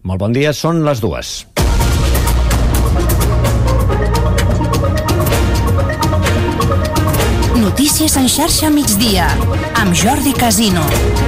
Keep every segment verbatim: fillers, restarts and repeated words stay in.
Molt bon dia, són les dues. Notícies en xarxa migdia, amb Jordi Casino.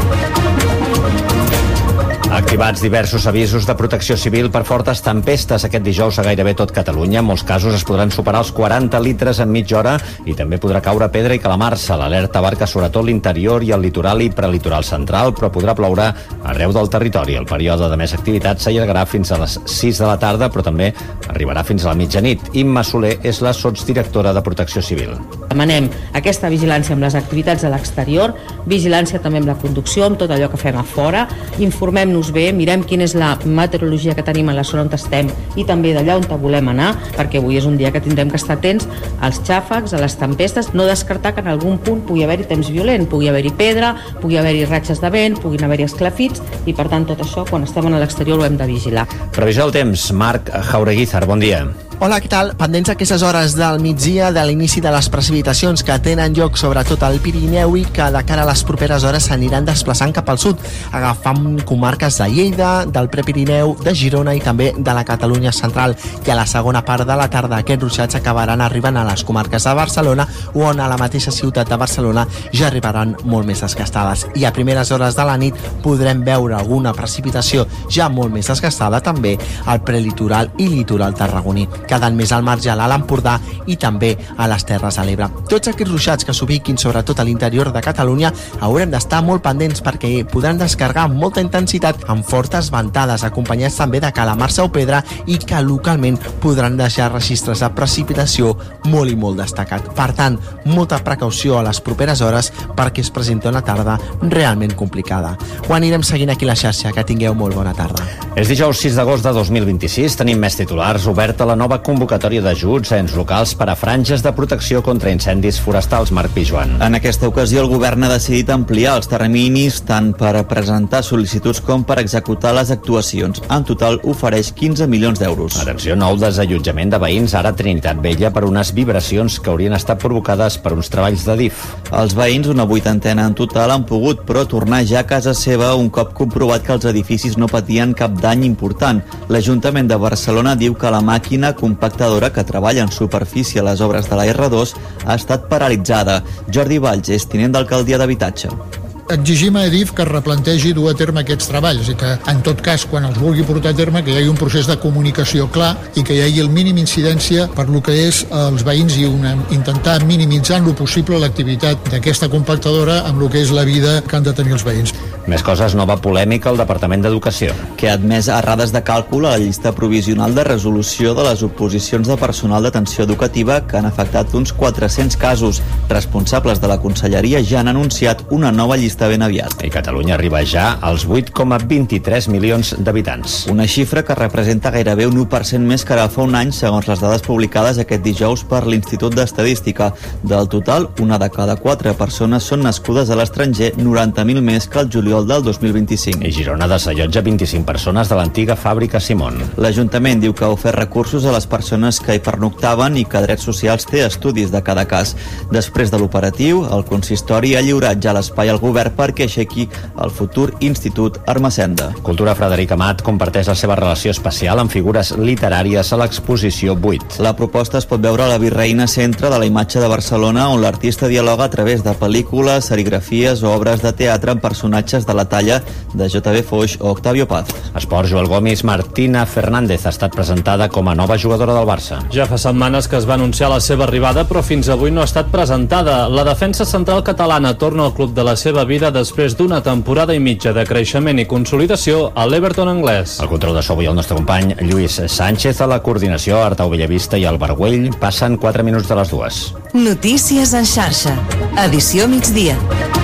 Activats diversos avisos de protecció civil per fortes tempestes aquest dijous a gairebé tot Catalunya. En molts casos es podran superar els quaranta litres en mitja hora i també podrà caure pedra i calamarsa. L'alerta abarca sobretot l'interior i el litoral i prelitoral central, però podrà ploure arreu del territori. El període de més activitat s'allargarà fins a les sis de la tarda, però també arribarà fins a la mitjanit. Imma Soler és la sotsdirectora de Protecció Civil. Demanem aquesta vigilància amb les activitats a l'exterior, vigilància també amb la conducció, amb tot allò que fem a fora, informem-nos bé, mirem quina és la meteorologia que tenim a la zona on estem i també d'allà on volem anar, perquè avui és un dia que tindrem que estar atents als xàfecs, a les tempestes, no descartar que en algun punt pugui haver-hi temps violent, pugui haver-hi pedra, pugui haver-hi ratxes de vent, puguin haver-hi esclafits i per tant tot això quan estem a l'exterior ho hem de vigilar. Previsió del temps, Marc Jaureguizar, bon dia. Hola, què tal? Pendents aquestes hores del migdia de l'inici de les precipitacions que tenen lloc sobretot al Pirineu i que de cara a les properes hores s'aniran desplaçant cap al sud, agafant comarques de Lleida, del Prepirineu, de Girona i també de la Catalunya central. I a la segona part de la tarda aquests ruixats acabaran arribant a les comarques de Barcelona, on a la mateixa ciutat de Barcelona ja arribaran molt més desgastades. I a primeres hores de la nit podrem veure alguna precipitació ja molt més desgastada també al prelitoral i litoral tarragoní, quedant més al marge a l'Alt Empordà i també a les Terres de l'Ebre. Tots aquests ruixats que s'ubiquin sobretot a l'interior de Catalunya haurem d'estar molt pendents perquè podran descarregar amb molta intensitat amb fortes ventades, acompanyats també de calamarsa o pedra i que localment podran deixar registres de precipitació molt i molt destacat. Per tant, molta precaució a les properes hores perquè es presenta una tarda realment complicada. Ho anirem seguint aquí a la xarxa. Que tingueu molt bona tarda. És dijous sis d'agost de dos mil vint-i-sis. Tenim més titulars. Oberta la nova convocatòria d'ajuts a ens locals per a franges de protecció contra incendis forestals. Marc Pijuan. En aquesta ocasió el govern ha decidit ampliar els terminis tant per a presentar sol·licituds com per executar les actuacions. En total ofereix quinze milions d'euros. Atenció, nou desallotjament de veïns ara a Trinitat Vella per unes vibracions que haurien estat provocades per uns treballs de D I F. Els veïns, una vuitantena en total, han pogut però tornar ja a casa seva un cop comprovat que els edificis no patien cap dany important. L'Ajuntament de Barcelona diu que la màquina compactadora que treballa en superfície a les obres de la erre dos ha estat paralitzada. Jordi Valls és tinent d'alcaldia d'habitatge. Exigim a Edif que es replantegi dur a terme aquests treballs i que, en tot cas, quan els vulgui portar a terme, que hi hagi un procés de comunicació clar i que hi hagi el mínim incidència per lo que és els veïns i una, intentar minimitzar en lo possible l'activitat d'aquesta compactadora amb lo que és la vida que han de tenir els veïns. Més coses, nova polèmica al Departament d'Educació. Que ha admès errades de càlcul a la llista provisional de resolució de les oposicions de personal d'atenció educativa que han afectat uns quatre-cents casos. Responsables de la Conselleria ja han anunciat una nova llista ben aviat. I Catalunya arriba ja als vuit coma vint-i-tres milions d'habitants. Una xifra que representa gairebé un u per cent més que ara fa un any, segons les dades publicades aquest dijous per l'Institut d'Estadística. Del total, una de cada quatre persones són nascudes a l'estranger, noranta mil més que el juliol del dos mil vint-i-cinc. I Girona desallotja vint-i-cinc persones de l'antiga fàbrica Simón. L'Ajuntament diu que ha ofert recursos a les persones que hi pernoctaven i que Drets Socials té estudis de cada cas. Després de l'operatiu, el consistori ha lliurat ja l'espai al govern perquè aixequi el futur Institut Ermessenda. Cultura. Frederic Amat comparteix la seva relació especial amb figures literàries a l'exposició vuit. La proposta es pot veure a la Virreina Centre de la Imatge de Barcelona, on l'artista dialoga a través de pel·lícules, serigrafies o obres de teatre amb personatges de la talla de J B Foix o Octavio Paz. Esport. Joel Gomis. Martina Fernández ha estat presentada com a nova jugadora del Barça. Ja fa setmanes que es va anunciar la seva arribada, però fins avui no ha estat presentada. La defensa central catalana torna al club de la seva vida després d'una temporada i mitja de creixement i consolidació a l'Everton anglès. El control de so avui el nostre company Lluís Sánchez, a la coordinació Artau Bellavista i el Barguell. Passen quatre minuts de les dues. Notícies en xarxa. Edició migdia.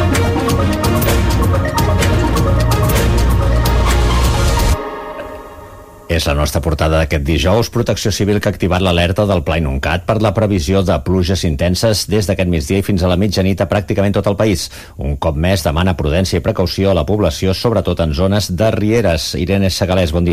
És la nostra portada d'aquest dijous. Protecció Civil que ha activat l'alerta del Pla Inuncat per la previsió de pluges intenses des d'aquest migdia i fins a la mitjanit a pràcticament tot el país. Un cop més demana prudència i precaució a la població, sobretot en zones de rieres. Irene Segalés, bon dia.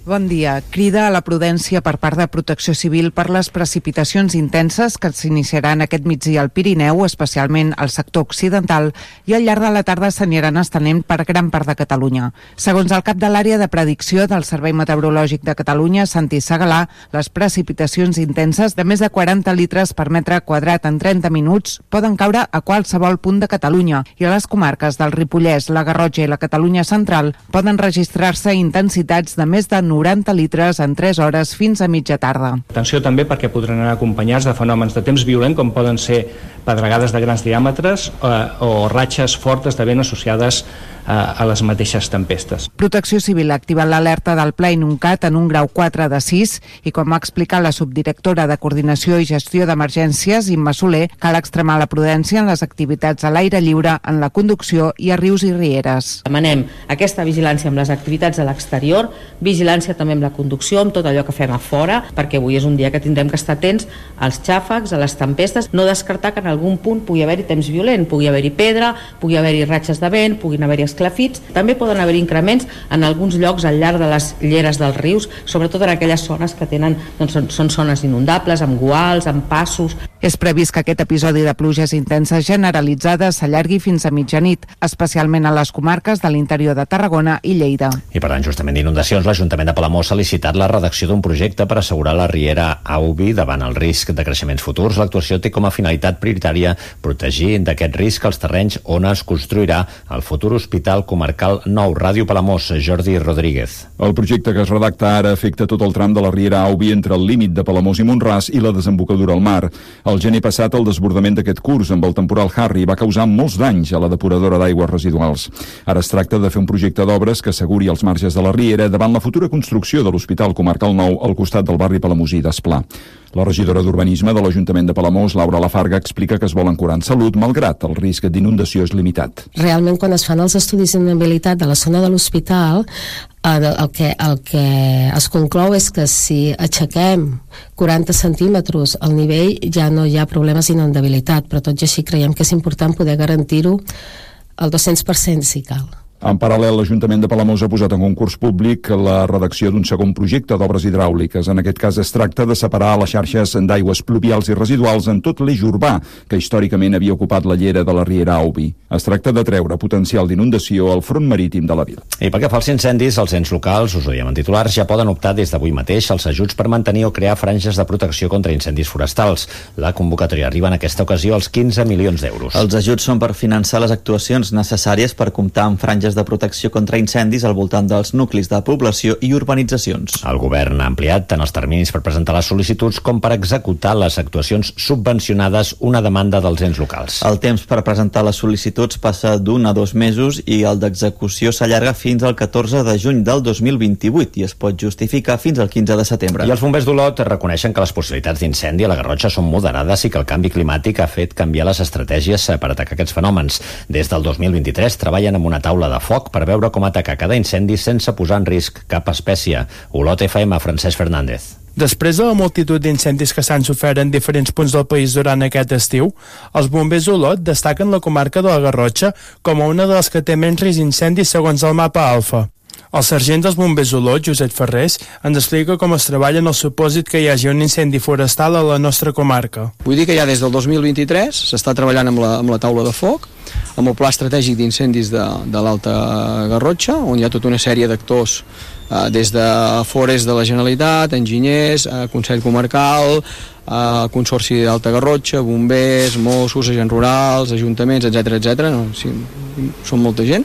Bon dia. Crida a la prudència per part de Protecció Civil per les precipitacions intenses que s'iniciaran aquest migdia al Pirineu, especialment al sector occidental, i al llarg de la tarda s'aniran estenent per gran part de Catalunya. Segons el cap de l'àrea de predicció del Servei Meteorològic de Catalunya, Santi Segalà, les precipitacions intenses de més de quaranta litres per metre quadrat en trenta minuts poden caure a qualsevol punt de Catalunya, i a les comarques del Ripollès, la Garrotxa i la Catalunya central poden registrar-se intensitats de més de noranta litres en tres hores fins a mitja tarda. Atenció també perquè podran anar acompanyats de fenòmens de temps violent com poden ser pedregades de grans diàmetres eh, o ratxes fortes de vent associades a les mateixes tempestes. Protecció Civil ha activat l'alerta del Pla Inuncat en un grau quatre de sis i, com ha explicat la subdirectora de Coordinació i Gestió d'Emergències, Imma Soler, cal extremar la prudència en les activitats a l'aire lliure, en la conducció i a rius i rieres. Demanem aquesta vigilància amb les activitats a l'exterior, vigilància també amb la conducció, amb tot allò que fem a fora, perquè avui és un dia que tindrem que estar atents als xàfecs, a les tempestes, no descartar que en algun punt pugui haver-hi temps violent, pugui haver-hi pedra, pugui haver-hi ratxes de vent, puguin haver-hi esclafits. També poden haver increments en alguns llocs al llarg de les lleres dels rius, sobretot en aquelles zones que tenen, doncs, són, són zones inundables, amb guals, amb passos. És previst que aquest episodi de pluges intenses generalitzades s'allargui fins a mitjanit, especialment a les comarques de l'interior de Tarragona i Lleida. I per tant, justament d'inundacions, l'Ajuntament de Palamós ha licitat la redacció d'un projecte per assegurar la riera Aubi davant el risc de creixements futurs. L'actuació té com a finalitat prioritària protegir d'aquest risc els terrenys on es construirà el futur Hospital Comarcal Nou. Ràdio Palamós, Jordi Rodríguez. El projecte que es redacta ara afecta tot el tram de la riera Aubi entre el límit de Palamós i Mont-ras i la desembocadura al mar. El gener passat, el desbordament d'aquest curs amb el temporal Harry va causar molts danys a la depuradora d'aigües residuals. Ara es tracta de fer un projecte d'obres que asseguri els marges de la riera davant la futura construcció de l'Hospital Comarcal Nou al costat del barri palamosí d'Esplà. La regidora d'Urbanisme de l'Ajuntament de Palamós, Laura Lafarga, explica que es vol ancorar en salut, malgrat el risc d'inundació és limitat. Realment, quan es fan els estudis d'inundabilitat de la zona de l'hospital, el, el, que, el que es conclou és que si aixequem quaranta centímetres al nivell ja no hi ha problemes d'inundabilitat, però tot i així creiem que és important poder garantir-ho al dos-cents per cent si cal. En paral·lel, l'Ajuntament de Palamós ha posat en concurs públic la redacció d'un segon projecte d'obres hidràuliques. En aquest cas es tracta de separar les xarxes d'aigües pluvials i residuals en tot l'eix urbà, que històricament havia ocupat la llera de la riera Aubi. Es tracta de treure potencial d'inundació al front marítim de la vila. I pel que fa als incendis, els ens locals, us ho diem en titulars, ja poden optar des d'avui mateix als ajuts per mantenir o crear franges de protecció contra incendis forestals. La convocatòria arriba en aquesta ocasió als quinze milions d'euros. Els ajuts són per finançar les actuacions necessàries per comptar amb franges de protecció contra incendis al voltant dels nuclis de població i urbanitzacions. El govern ha ampliat tant els terminis per presentar les sol·licituds com per executar les actuacions subvencionades, una demanda dels ens locals. El temps per presentar les sol·licituds passa d'un a dos mesos i el d'execució s'allarga fins al catorze de juny del dos mil vint-i-vuit i es pot justificar fins al quinze de setembre. I els bombers d'Olot reconeixen que les possibilitats d'incendi a la Garrotxa són moderades i que el canvi climàtic ha fet canviar les estratègies per atacar aquests fenòmens. Des del dos mil vint-i-tres treballen amb una taula de foc per veure com atacar cada incendi sense posar en risc cap espècie. Olot F M, Francesc Fernández. Després de la multitud d'incendis que s'han sofert en diferents punts del país durant aquest estiu, els bombers d'Olot destaquen la comarca de la Garrotxa com a una de les que té menys risc d'incendis segons el mapa Alfa. El sergent dels bombers d'Olot, Josep Ferrés, ens explica com es treballa en el supòsit que hi hagi un incendi forestal a la nostra comarca. Vull dir que ja des del dos mil vint-i-tres s'està treballant amb la, amb la taula de foc, amb el pla estratègic d'incendis de, de l'Alta Garrotxa, on hi ha tota una sèrie d'actors, eh, des de Forest de la Generalitat, enginyers, eh, Consell Comarcal, eh, Consorci d'Alta Garrotxa, bombers, Mossos, agents rurals, ajuntaments, etcètera, etcètera. No, sí, són molta gent,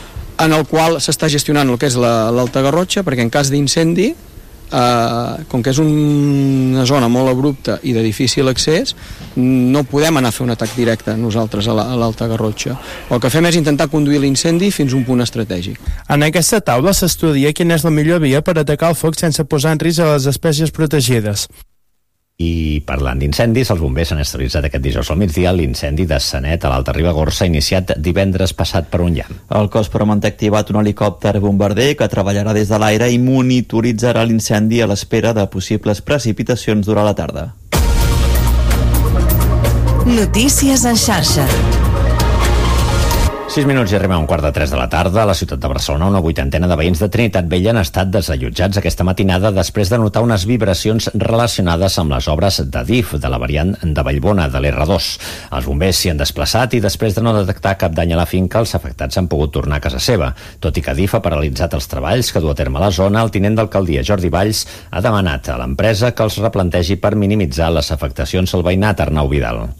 en el qual s'està gestionant el que és l'Alta Garrotxa, perquè en cas d'incendi, eh, com que és una zona molt abrupta i de difícil accés, no podem anar a fer un atac directe nosaltres a l'Alta Garrotxa. El que fem és intentar conduir l'incendi fins a un punt estratègic. En aquesta taula s'estudia quina és la millor via per atacar el foc sense posar en risc a les espècies protegides. I parlant d'incendis, els bombers han estabilitzat aquest dijous al migdia l'incendi de Sanet a l'Alta Ribagorça, iniciat divendres passat per un llamp. El cos permanent ha activat un helicòpter bombarder que treballarà des de l'aire i monitoritzarà l'incendi a l'espera de possibles precipitacions durant la tarda. Notícies en xarxa. sis minuts i arribem a un quart de tres de la tarda. A la ciutat de Barcelona, una vuitantena de veïns de Trinitat Vella han estat desallotjats aquesta matinada després de notar unes vibracions relacionades amb les obres d'Adif, de la variant de Vallbona, de l'erre dos. Els bombers s'hi han desplaçat i després de no detectar cap dany a la finca, els afectats han pogut tornar a casa seva. Tot i que Adif ha paralitzat els treballs que du a terme a la zona, el tinent d'alcaldia, Jordi Valls, ha demanat a l'empresa que els replantegi per minimitzar les afectacions al veïnat. Arnau Vidal.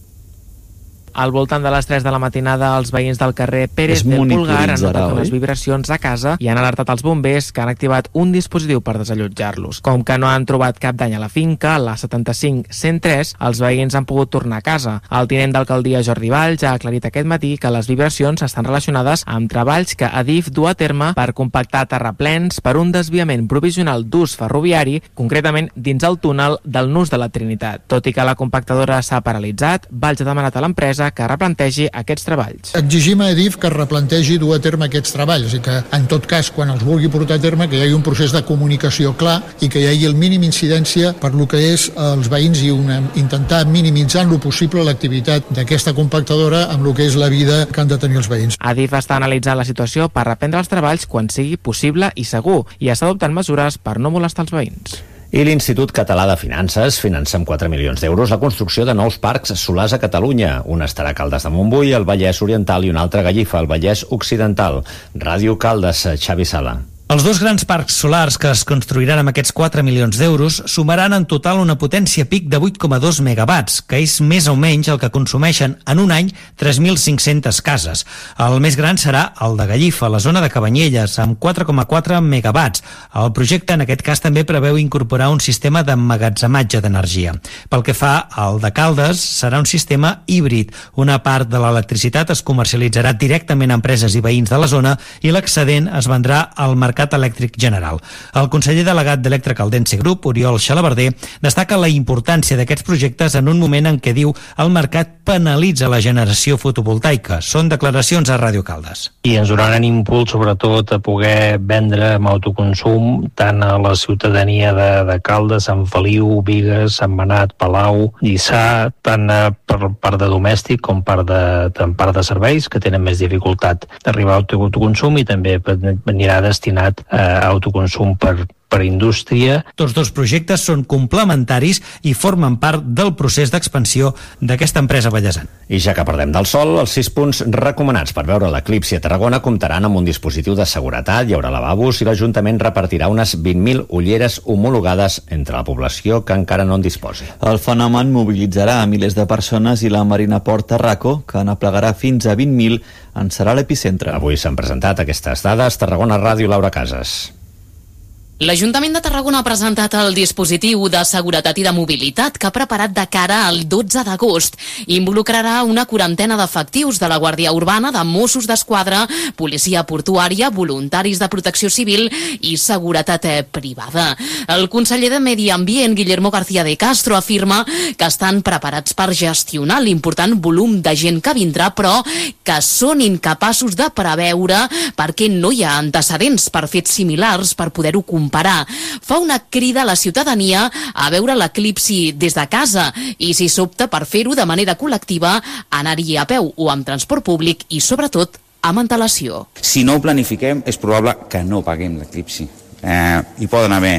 Al voltant de les tres de la matinada, els veïns del carrer Pérez del Pulgar han notat unes vibracions a casa i han alertat els bombers, que han activat un dispositiu per desallotjar-los. Com que no han trobat cap dany a la finca, la setanta-cinc cent tres, els veïns han pogut tornar a casa. El tinent d'alcaldia Jordi Valls ha aclarit aquest matí que les vibracions estan relacionades amb treballs que Adif du a terme per compactar terraplens per un desviament provisional d'ús ferroviari, concretament dins el túnel del Nus de la Trinitat. Tot i que la compactadora s'ha paralitzat, Valls ha demanat a l'empresa que replantegi aquests treballs. Exigim a Adif que replantegi dur a terme aquests treballs i que, en tot cas, quan els vulgui portar a terme, que hi hagi un procés de comunicació clar i que hi hagi el mínim incidència per lo que és els veïns i una, intentar minimitzar en lo possible l'activitat d'aquesta compactadora amb lo que és la vida que han de tenir els veïns. Adif està analitzant la situació per reprendre els treballs quan sigui possible i segur i està adoptant mesures per no molestar els veïns. I l'Institut Català de Finances finança amb quatre milions d'euros la construcció de nous parcs solars a Catalunya. Un estarà a Caldes de Montbui, al Vallès Oriental, i un altre a Gallifa, al Vallès Occidental. Ràdio Caldes, Xavi Sala. Els dos grans parcs solars que es construiran amb aquests quatre milions d'euros sumaran en total una potència pic de vuit coma dos megawatts, que és més o menys el que consumeixen en un any tres mil cinc-centes cases. El més gran serà el de Gallifa, a la zona de Cabanyelles, amb quatre coma quatre megawatts. El projecte en aquest cas també preveu incorporar un sistema d'emmagatzematge d'energia. Pel que fa al de Caldes, serà un sistema híbrid. Una part de l'electricitat es comercialitzarà directament a empreses i veïns de la zona i l'excedent es vendrà al mercat elèctric general. El conseller delegat d'Electracaldense Group, Oriol Xalabarder, destaca la importància d'aquests projectes en un moment en què diu el mercat penalitza la generació fotovoltaica. Són declaracions a Ràdio Caldes. I ens donaran impuls sobretot a poder vendre amb autoconsum tant a la ciutadania de, de Caldes, Sant Feliu, Bigues, Sant Benat, Palau, Lliçà, tant per part de domèstic com per de, tant part de serveis que tenen més dificultat d'arribar a autoconsum i també anirà destinat a autoconsum per, per indústria. Tots dos projectes són complementaris i formen part del procés d'expansió d'aquesta empresa vallesana. I ja que parlem del sol, els sis punts recomanats per veure l'eclipsi a Tarragona comptaran amb un dispositiu de seguretat, hi haurà lavabos i l'Ajuntament repartirà unes vint mil ulleres homologades entre la població que encara no en disposi. El fenomen mobilitzarà a milers de persones i la Marina Port Tarraco, que n'aplegarà fins a vint mil, en serà l'epicentre. Avui s'han presentat aquestes dades. Tarragona Ràdio, Laura Casas. L'Ajuntament de Tarragona ha presentat el dispositiu de seguretat i de mobilitat que ha preparat de cara al dotze d'agost. Involucrarà una quarantena d'efectius de la Guàrdia Urbana, de Mossos d'Esquadra, policia portuària, voluntaris de protecció civil i seguretat privada. El conseller de Medi Ambient, Guillermo García de Castro, afirma que estan preparats per gestionar l'important volum de gent que vindrà, però que són incapaços de preveure perquè no hi ha antecedents per fets similars per poder-ho comparar. Fa una crida a la ciutadania a veure l'eclipsi des de casa i, si s'opta per fer-ho de manera col·lectiva, anar-hi a peu o amb transport públic i, sobretot, amb antelació. Si no ho planifiquem, és probable que no paguem l'eclipsi. Eh, hi poden haver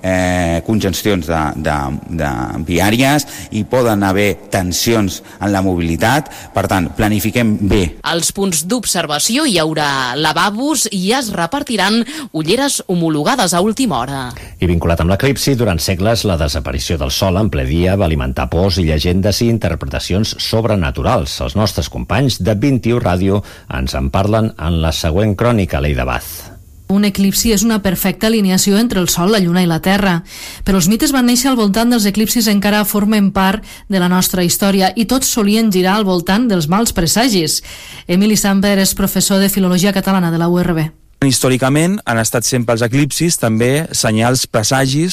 eh, congestions de, de, de viàries, hi poden haver tensions en la mobilitat, per tant, planifiquem bé. Als punts d'observació hi haurà lavabos i es repartiran ulleres homologades a última hora. I vinculat amb l'eclipsi, durant segles la desaparició del sol en ple dia va alimentar pors i llegendes i interpretacions sobrenaturals. Els nostres companys de vint-i-u Ràdio ens en parlen en la següent crònica, Leida Baz. Un eclipsi és una perfecta alineació entre el Sol, la Lluna i la Terra. Però els mites van néixer al voltant dels eclipsis, encara formen part de la nostra història i tots solien girar al voltant dels mals presagis. Emili Samper és professor de Filologia Catalana de la U R B. Històricament han estat sempre els eclipsis també senyals presagis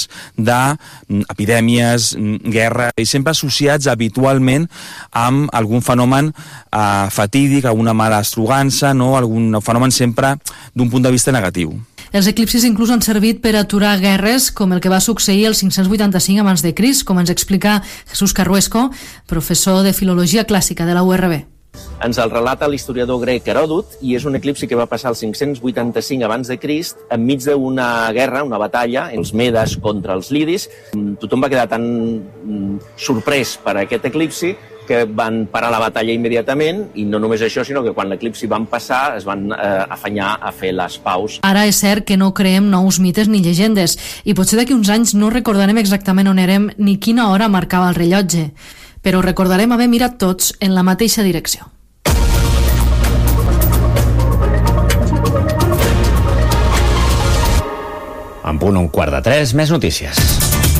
d'epidèmies, guerra, i sempre associats habitualment amb algun fenomen eh, fatídic, alguna mala estrugança, no? Algun fenomen sempre d'un punt de vista negatiu. Els eclipsis inclús han servit per aturar guerres, com el que va succeir el cinc-cents vuitanta-cinc abans de Crist, com ens explica Jesús Carruesco, professor de Filologia Clàssica de la U R B. ens el relata l'historiador grec Heròdot, i és un eclipsi que va passar al cinc-cents vuitanta-cinc abans de Crist, enmig d'una guerra, una batalla, els medes contra els lidis. Tothom va quedar tan sorprès per aquest eclipsi que van parar la batalla immediatament, i no només això, sinó que quan l'eclipsi van passar es van eh, afanyar a fer les paus. Ara és cert que no creem nous mites ni llegendes, i potser d'aquí uns anys no recordarem exactament on érem ni quina hora marcava el rellotge, però recordarem haver mirat tots en la mateixa direcció. En punt un quart de tres, més notícies.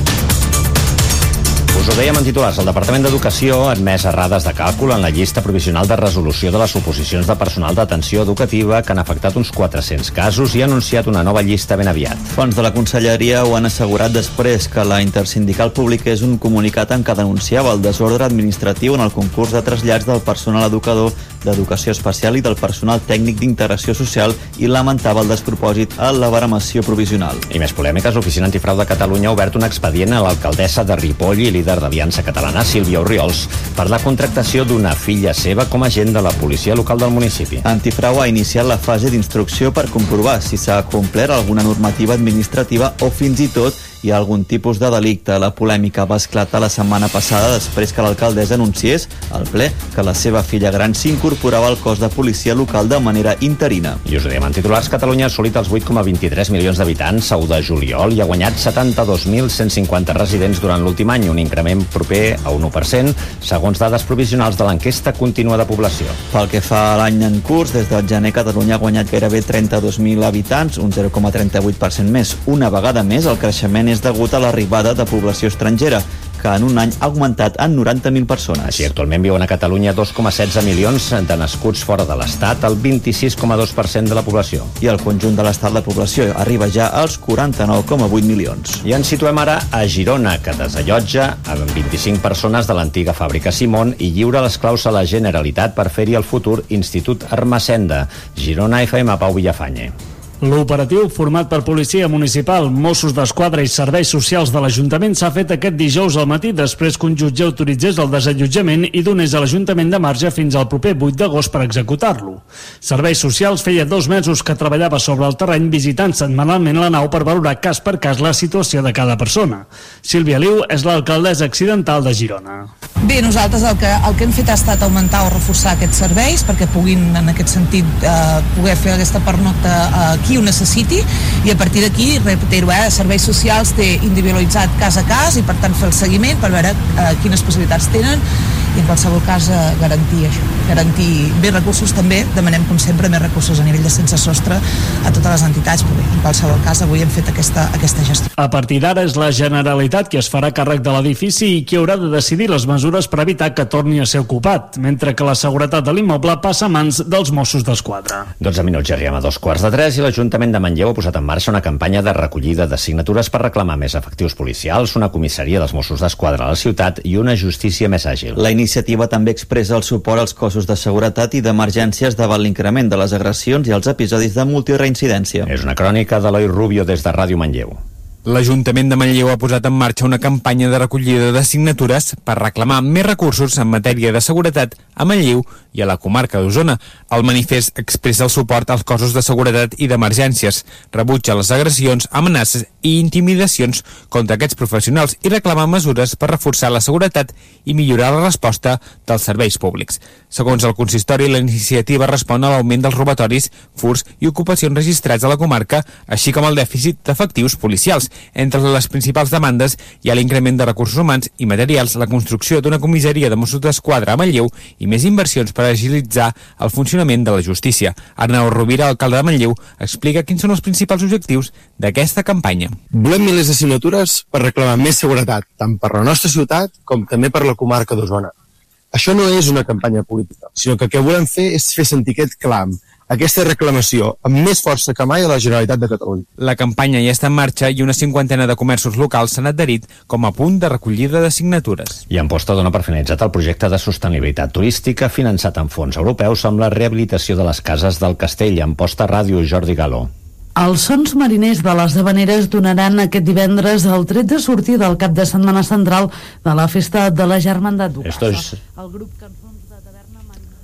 Us ho dèiem en titulars, el Departament d'Educació ha admès errades de càlcul en la llista provisional de resolució de les oposicions de personal d'atenció educativa que han afectat uns quatre-cents casos i ha anunciat una nova llista ben aviat. Fons de la Conselleria ho han assegurat després que la Intersindical publiqués un comunicat en què denunciava el desordre administratiu en el concurs de trasllats del personal educador d'Educació Especial i del personal tècnic d'Integració Social i lamentava el despropòsit a la baremació provisional. I més polèmiques, l'Oficina Antifrau de Catalunya ha obert un expedient a l'alcaldessa de Ripoll i líder d'Aliança Catalana, Sílvia Orriols, per la contractació d'una filla seva com a agent de la policia local del municipi. Antifrau ha iniciat la fase d'instrucció per comprovar si s'ha complert alguna normativa administrativa o fins i tot hi ha algun tipus de delicte. La polèmica va esclatar la setmana passada després que l'alcaldessa anunciés al ple que la seva filla gran s'incorporava al cos de policia local de manera interina. I us ho diem en titulars, Catalunya ha assolit els vuit coma vint-i-tres milions d'habitants a u de juliol i ha guanyat setanta-dos mil cent cinquanta residents durant l'últim any, un increment proper a un u per cent, segons dades provisionals de l'enquesta contínua de població. Pel que fa a l'any en curs, des del gener Catalunya ha guanyat gairebé trenta-dos mil habitants, un zero coma trenta-vuit per cent més. Una vegada més, el creixement és degut a l'arribada de població estrangera, que en un any ha augmentat en noranta mil persones. Així, actualment viuen a Catalunya dos coma setze milions de nascuts fora de l'Estat, el vint-i-sis coma dos per cent de la població. I el conjunt de l'Estat, la població arriba ja als quaranta-nou coma vuit milions. I ens situem ara a Girona, que desallotja amb vint-i-cinc persones de l'antiga fàbrica Simón i lliura les claus a la Generalitat per fer-hi el futur Institut Ermessenda. Girona, F M, Pau Villafañe. L'operatiu, format per Policia Municipal, Mossos d'Esquadra i Serveis Socials de l'Ajuntament, s'ha fet aquest dijous al matí després que un jutge autoritzés el desallotjament i donés a l'Ajuntament de marge fins al proper vuit d'agost per executar-lo. Serveis Socials feia dos mesos que treballava sobre el terreny visitant setmanalment la nau per valorar cas per cas la situació de cada persona. Sílvia Liu és l'alcaldessa accidental de Girona. Bé, nosaltres el que, el que hem fet ha estat augmentar o reforçar aquests serveis perquè puguin, en aquest sentit, eh, poder fer aquesta pernocta eh, qui ho necessiti, i a partir d'aquí, repetir-ho, eh, Serveis Socials té individualitzat cas a cas i per tant fer el seguiment per veure eh, quines possibilitats tenen i en qualsevol cas eh, garantir això, garantir més recursos. També demanem, com sempre, més recursos a nivell de sense sostre a totes les entitats, però bé, en qualsevol cas avui hem fet aquesta, aquesta gestió. A partir d'ara és la Generalitat qui es farà càrrec de l'edifici i qui haurà de decidir les mesures per evitar que torni a ser ocupat, mentre que la seguretat de l'immoble passa a mans dels Mossos d'Esquadra. dotze minuts, ja arribem a dos quarts de tres i l'Ajuntament de Manlleu ha posat en marxa una campanya de recollida de signatures per reclamar més efectius policials, una comissaria dels Mossos d'Esquadra a la ciutat i una justícia més àgil. La iniciativa també expressa el suport als cossos de seguretat i d'emergències davant l'increment de les agressions i els episodis de multireincidència. És una crònica d'Eloi Rubio des de Ràdio Manlleu. L'Ajuntament de Manlleu ha posat en marxa una campanya de recollida de signatures per reclamar més recursos en matèria de seguretat a Manlleu i a la comarca d'Osona. El manifest expressa el suport als cossos de seguretat i d'emergències, rebutja les agressions, amenaces i intimidacions contra aquests professionals i reclama mesures per reforçar la seguretat i millorar la resposta dels serveis públics. Segons el consistori, la iniciativa respon a l'augment dels robatoris, furts i ocupacions registrats a la comarca, així com el dèficit d'efectius policials. Entre les principals demandes hi ha l'increment de recursos humans i materials, la construcció d'una comissaria de Mossos d'Esquadra a Manlleu i més inversions per agilitzar el funcionament de la justícia. Arnau Rovira, alcalde de Manlleu, explica quins són els principals objectius d'aquesta campanya. Volem milers de signatures per reclamar més seguretat, tant per la nostra ciutat com també per la comarca d'Osona. Això no és una campanya política, sinó que el que volem fer és fer sentir aquest clam, aquesta reclamació amb més força que mai a la Generalitat de Catalunya. La campanya ja està en marxa i una cinquantena de comerços locals s'han adherit com a punt de recollida de signatures. I Amposta dona per finalitzat el projecte de sostenibilitat turística finançat amb fons europeus amb la rehabilitació de les cases del castell. Amposta Ràdio, Jordi Galó. Els sons mariners de les Havaneres donaran aquest divendres el tret de sortir del cap de setmana central de la festa de la Germandat d'Ocassa. Esto es... El grup Cançons de Taverna Muntanya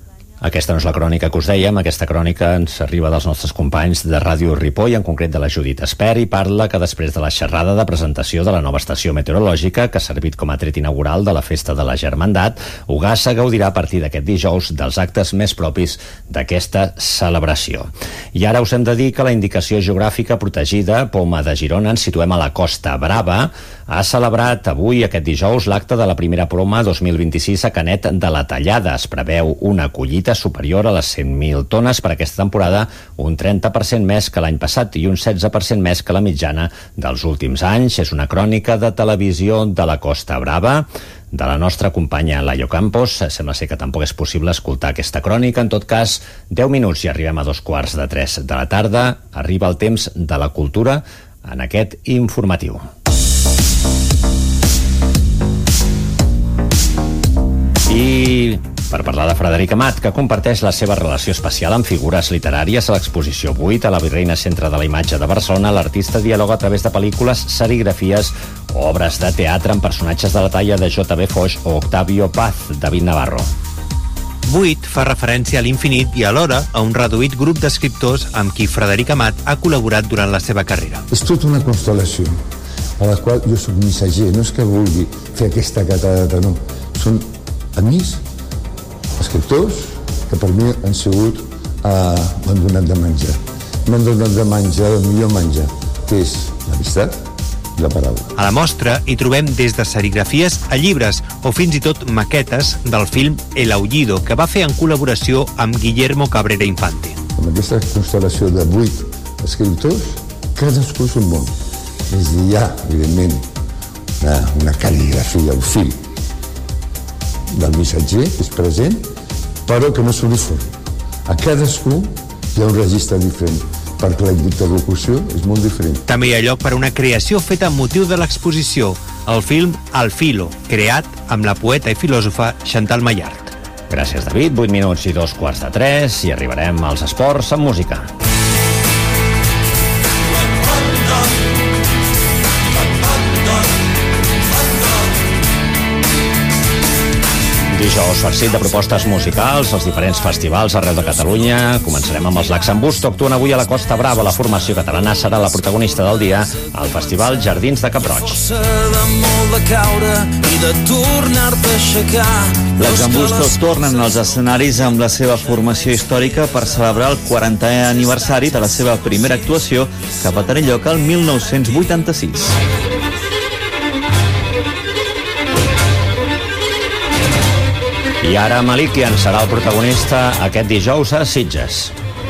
Aquesta no és la crònica que us dèiem, aquesta crònica ens arriba dels nostres companys de Ràdio Ripoll, en concret de la Judit Espert, i parla que després de la xerrada de presentació de la nova estació meteorològica, que ha servit com a tret inaugural de la Festa de la Germandat, Ugassa gaudirà a partir d'aquest dijous dels actes més propis d'aquesta celebració. I ara us hem de dir que la indicació geogràfica protegida Poma de Girona, ens situem a la Costa Brava, ha celebrat avui, aquest dijous, l'acte de la primera Poma dos mil vint-i-sis a Canet de la Tallada. Es preveu una collita superior a les cent mil tones per aquesta temporada, un trenta per cent més que l'any passat i un setze per cent més que la mitjana dels últims anys. És una crònica de televisió de la Costa Brava, de la nostra companya Laio Campos. Sembla ser que tampoc és possible escoltar aquesta crònica. En tot cas, deu minuts i arribem a dos quarts de tres de la tarda. Arriba el temps de la cultura en aquest informatiu. I per parlar de Frederic Amat, que comparteix la seva relació especial amb figures literàries a l'exposició vuit a la Virreina Centre de la Imatge de Barcelona, l'artista dialoga a través de pel·lícules, serigrafies o obres de teatre amb personatges de la talla de J B Foix o Octavio Paz. David Navarro. vuit fa referència a l'infinit i alhora a un reduït grup d'escriptors amb qui Frederic Amat ha col·laborat durant la seva carrera. És tota una constel·lació a la qual jo soc missatger. No és que vulgui fer aquesta catarata, no. Són amics, escriptors, que per mi han sigut eh, m'han donat de menjar. M'han donat de menjar el millor menjar, que és l'amistat i la paraula. A la mostra hi trobem des de serigrafies a llibres o fins i tot maquetes del film El Aullido, que va fer en col·laboració amb Guillermo Cabrera Infante. Amb aquesta constel·lació de vuit escriptors, cadascú és un món. És a dir, hi ha, evidentment, una, una cal·ligrafia, un fil del missatger, que és present, però que no és uniforme. A cadascú hi ha un registre diferent, perquè la interlocució és molt diferent. També hi ha lloc per a una creació feta amb motiu de l'exposició, el film Al Filo, creat amb la poeta i filòsofa Chantal Maillard. Gràcies, David. vuit minuts i dos quarts de tres, i arribarem als esports amb música. Dijous farcit de propostes musicals als diferents festivals arreu de Catalunya. Començarem amb els Laxambús, que actuen avui a la Costa Brava. La formació catalana serà la protagonista del dia al Festival Jardins de Cap-roig. Laxambús tot tornen als escenaris amb la seva formació històrica per celebrar el quarantè aniversari de la seva primera actuació, que va tenir lloc el mil nou-cents vuitanta-sis. I ara Malikian serà el protagonista aquest dijous a Sitges.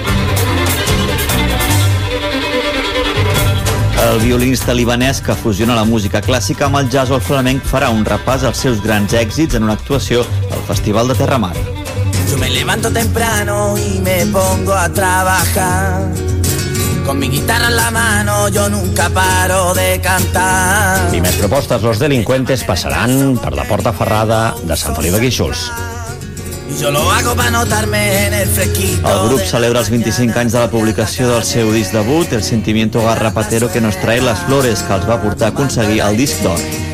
El violinista libanès, que fusiona la música clàssica amb el jazz o el flamenc, farà un repàs als seus grans èxits en una actuació al Festival de Terramar. Yo me levanto temprano y me pongo a trabajar. Con mi guitarra en la mano yo nunca paro de cantar. I més propostes. Los Delincuentes passaran per la Porta Ferrada de Sant Feliu de Guíxols. Y yo lo hago para notarme en el fresquito. El grup celebra els vint-i-cinc anys de la publicació del seu disc debut, El sentimiento garrapatero que nos trae las flores, que els va portar a aconseguir el disc d'or.